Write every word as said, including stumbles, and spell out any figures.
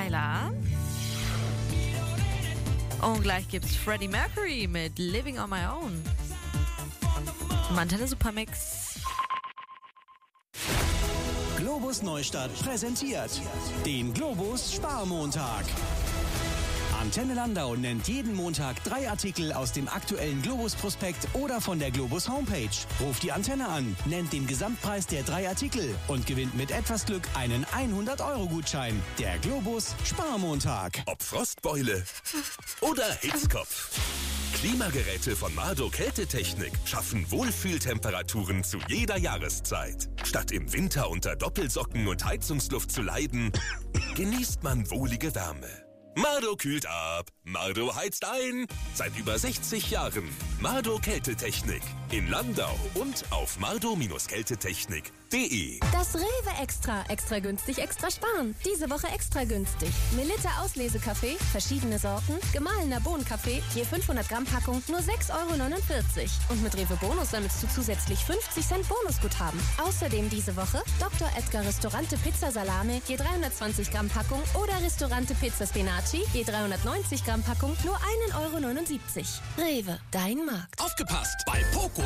Tyler. Und gleich gibt's Freddie Mercury mit Living on My Own. Im Antenne Supermix. Globus Neustadt präsentiert den Globus Sparmontag. Antenne Landau nennt jeden Montag drei Artikel aus dem aktuellen Globus-Prospekt oder von der Globus Homepage. Ruft die Antenne an, nennt den Gesamtpreis der drei Artikel und gewinnt mit etwas Glück einen hundert-Euro-Gutschein. Der Globus Sparmontag. Ob Frostbeule oder Hitzkopf. Klimageräte von Mardo Kältetechnik schaffen Wohlfühltemperaturen zu jeder Jahreszeit. Statt im Winter unter Doppelsocken und Heizungsluft zu leiden, genießt man wohlige Wärme. Mardo kühlt ab, Mardo heizt ein. Seit über sechzig Jahren. Mardo Kältetechnik. In Landau und auf mardo Kältetechnik punkt de. Das Rewe Extra. Extra günstig, extra sparen. Diese Woche extra günstig. Melitta Auslesekaffee, verschiedene Sorten, gemahlener Bohnenkaffee, je fünfhundert Gramm Packung, nur sechs Euro neunundvierzig. Und mit Rewe Bonus sammelst du zusätzlich fünfzig Cent Bonusguthaben. Außerdem diese Woche Doktor Edgar Restaurante Pizza Salame, je dreihundertzwanzig Gramm Packung oder Restaurante Pizza Spinaci, je dreihundertneunzig Gramm Packung, nur ein Euro neunundsiebzig. Rewe, dein Markt. Aufgepasst! Bei Poco